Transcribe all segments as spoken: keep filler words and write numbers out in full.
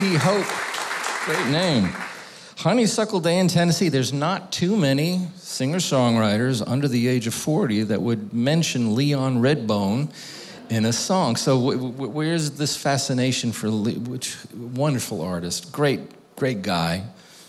Hope, great name. Honeysuckle Day in Tennessee. There's not too many singer-songwriters under the age of forty that would mention Leon Redbone in a song. So w- w- where's this fascination for Le- which wonderful artist, great, great guy.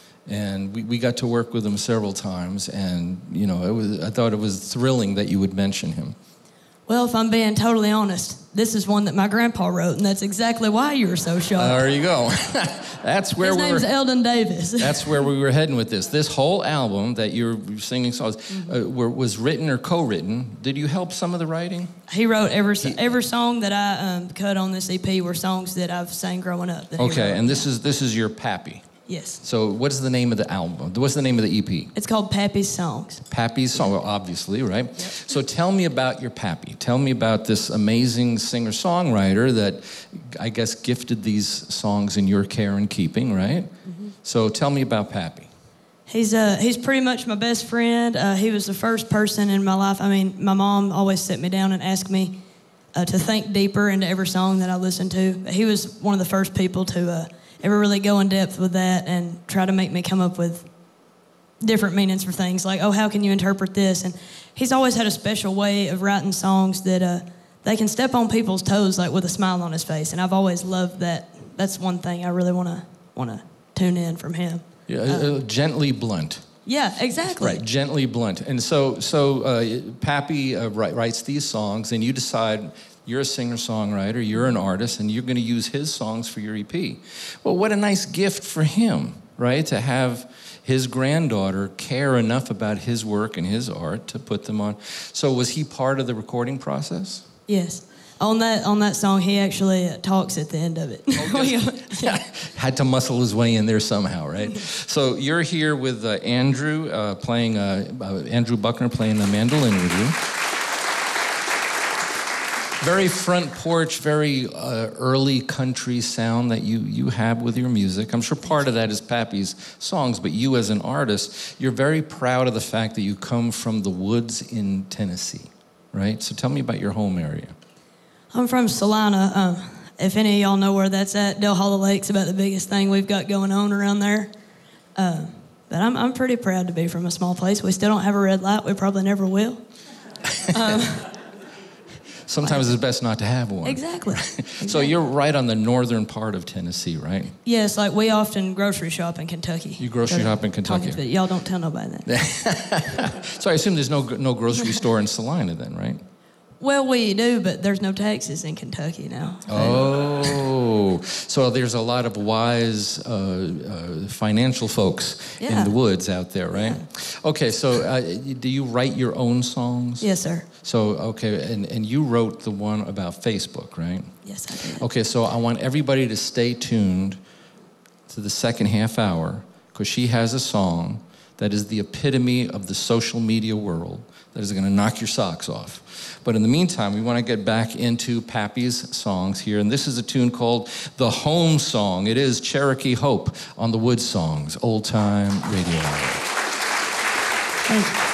And we, we got to work with him several times, and you know, it was, I thought it was thrilling that you would mention him. Well, if I'm being totally honest, this is one that my grandpa wrote, and that's exactly why you were so shocked. There you go. That's where His we name's were, Eldon Davis. That's where we were heading with this. This whole album that you're singing songs mm-hmm. uh, were, was written or co-written. Did you help some of the writing? He wrote every he, every song that I um, cut on this E P were songs that I've sang growing up. Okay, and this is this is your Pappy. Yes. So what's the name of the album? What's the name of the E P? It's called Pappy's Songs. Pappy's Song, well, obviously, right? Yep. So tell me about your Pappy. Tell me about this amazing singer-songwriter that I guess gifted these songs in your care and keeping, right? Mm-hmm. So tell me about Pappy. He's uh he's pretty much my best friend. Uh, he was the first person in my life. I mean, my mom always set me down and asked me uh, to think deeper into every song that I listened to. But he was one of the first people to uh, ever really go in depth with that and try to make me come up with different meanings for things, like, oh, how can you interpret this? And he's always had a special way of writing songs that uh, they can step on people's toes, like with a smile on his face. And I've always loved that. That's one thing I really want to want to tune in from him. Yeah, uh, uh, gently blunt. Yeah, exactly. Right, gently blunt. And so, so uh, Pappy uh, writes these songs, and you decide you're a singer-songwriter, you're an artist, and you're going to use his songs for your E P. Well, what a nice gift for him, right? To have his granddaughter care enough about his work and his art to put them on. So was he part of the recording process? Yes. On that on that song, he actually uh, talks at the end of it. Oh, yeah. Had to muscle his way in there somehow, right? So you're here with uh, Andrew uh, playing, uh, uh, Andrew Buckner playing the mandolin with you. Very front porch, very uh, early country sound that you, you have with your music. I'm sure part of that is Pappy's songs, but you as an artist, you're very proud of the fact that you come from the woods in Tennessee, right? So tell me about your home area. I'm from Salina. Um, if any of y'all know where that's at, Del Hollow Lake's about the biggest thing we've got going on around there. Uh, but I'm, I'm pretty proud to be from a small place. We still don't have a red light. We probably never will. Um, Sometimes it's best not to have one. Exactly. So you're right on the northern part of Tennessee, right? Yes, like we often grocery shop in Kentucky. You grocery shop in Kentucky. But y'all don't tell nobody that. So I assume there's no no grocery store in Salina then, right? Well, we do, but there's no taxes in Kentucky now. Oh, so there's a lot of wise uh, uh, financial folks yeah. in the woods out there, right? Yeah. Okay, so uh, do you write your own songs? Yes, sir. So, okay, and, and you wrote the one about Facebook, right? Yes, I did. Okay, so I want everybody to stay tuned to the second half hour, because she has a song that is the epitome of the social media world that is going to knock your socks off. But in the meantime, we want to get back into Pappy's songs here, and this is a tune called The Home Song. It is Cherokee Hope on the Wood Songs, Old Time Radio Hour. Thank you.